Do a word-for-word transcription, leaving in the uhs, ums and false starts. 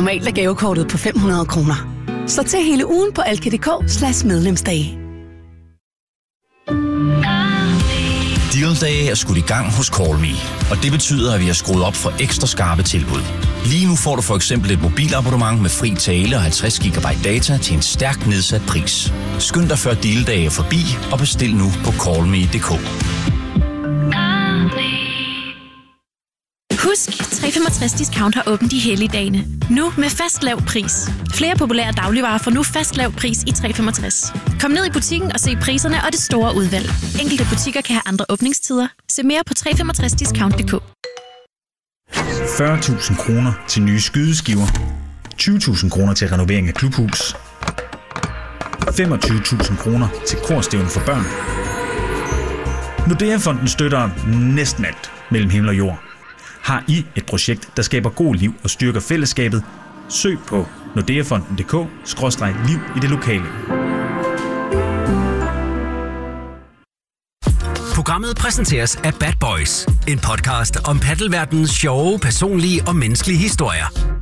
Normalt er gavekortet på fem hundrede kroner. Så til hele ugen på alka.dk slash medlemsdage. Deal-dage er skudt i gang hos Call Me, og det betyder, at vi har skruet op for ekstra skarpe tilbud. Lige nu får du for eksempel et mobilabonnement med fri tale og halvtreds gigabyte data til en stærkt nedsat pris. Skynd dig før deal-dage er forbi og bestil nu på call me punktum d k. Husk, tre femogtres Discount har åbent i helligdagene. Nu med fast lav pris. Flere populære dagligvarer får nu fast lav pris i tre femogtres. Kom ned i butikken og se priserne og det store udvalg. Enkelte butikker kan have andre åbningstider. Se mere på tre femogtres discount punktum d k. fyrre tusind kroner til nye skydeskiver. tyve tusind kroner til renovering af klubhus. femogtyve tusind kroner til korstævne for børn. Nordea-fonden støtter næsten alt mellem himmel og jord. Har I et projekt, der skaber god liv og styrker fællesskabet? Søg på nordeafonden punktum d k skråstreg liv i det lokale. Programmet præsenteres af Bad Boys, en podcast om paddelverdenens sjove, personlige og menneskelige historier.